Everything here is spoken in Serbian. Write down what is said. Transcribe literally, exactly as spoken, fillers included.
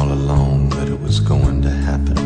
all along that it was going to happen.